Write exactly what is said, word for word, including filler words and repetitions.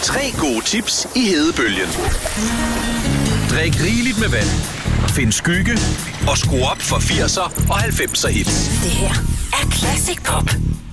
Tre gode tips i hedebølgen. Drik rigeligt med vand. Find skygge og skru op for firser og halvfemser hits. Det her er Classic Pop.